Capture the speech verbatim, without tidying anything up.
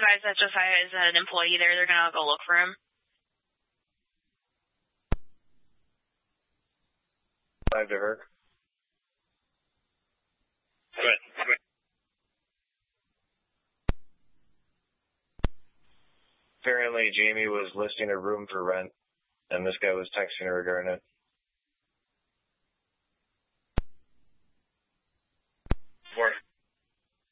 guys that just hired as an employee there, they're gonna go look for him. Five to her. Good. Apparently, Jamie was listing a room for rent, and this guy was texting her regarding it.